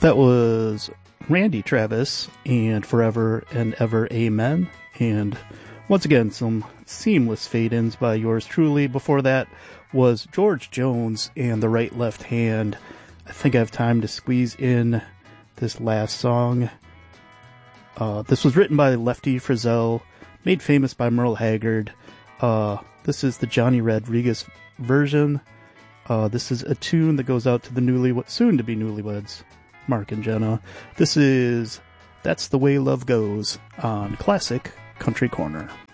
That was Randy Travis and Forever and Ever Amen. And once again, some seamless fade-ins by yours truly. Before that was George Jones and The Right Left Hand. I think I have time to squeeze in this last song. This was written by Lefty Frizzell, made famous by Merle Haggard. This is the Johnny Rodriguez version. This is a tune that goes out to the soon-to-be newlyweds, Mark and Jenna. This is That's the Way Love Goes on Classic Country Corner.